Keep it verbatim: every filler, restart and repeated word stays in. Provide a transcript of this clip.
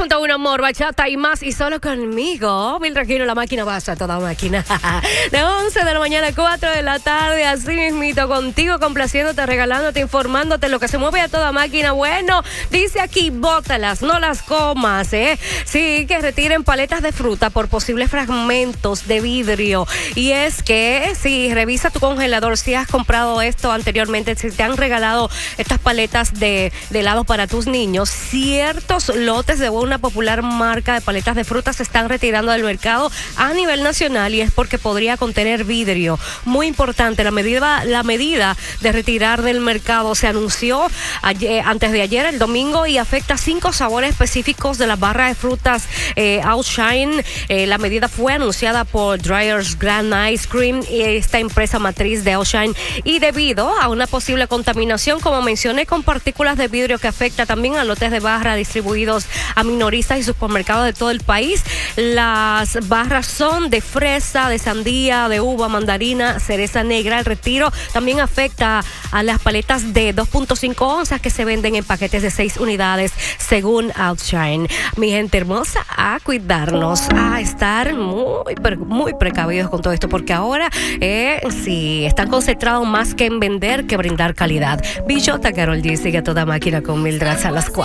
punto uno, amor, bachata y más, y solo conmigo. Mildred Aquino, la máquina basa, toda máquina. De once de la mañana a cuatro de la tarde, así mismito, contigo, complaciéndote, regalándote, informándote lo que se mueve a toda máquina. Bueno, dice aquí, bótalas, no las comas, ¿eh? Sí, que retiren paletas de fruta por posibles fragmentos de vidrio. Y es que, si revisa tu congelador, si has comprado esto anteriormente, si te han regalado estas paletas de, de helado para tus niños, ciertos lotes de una popular marca de paletas de frutas se están retirando del mercado a nivel nacional, y es porque podría contener vidrio. Muy importante, la medida, la medida de retirar del mercado se anunció ayer, antes de ayer, el domingo, y afecta cinco sabores específicos de la barra de frutas eh, Outshine. Eh, la medida fue anunciada por Dreyer's Grand Ice Cream, esta empresa matriz de Outshine, y debido a una posible contaminación, como mencioné, con partículas de vidrio que afecta también a lotes de barra distribuidos a minoristas y supermercados de todo el país. Las barras son de fresa, de sandía, de uva, mandarina, cereza negra. El retiro también afecta a las paletas de dos punto cinco onzas que se venden en paquetes de seis unidades, según Outshine. Mi gente hermosa, a cuidarnos, a estar muy, muy precavidos con todo esto, porque ahora eh, sí, están concentrados más que en vender que brindar calidad. Billota Karol G sigue a toda máquina con Mildred a las cuatro.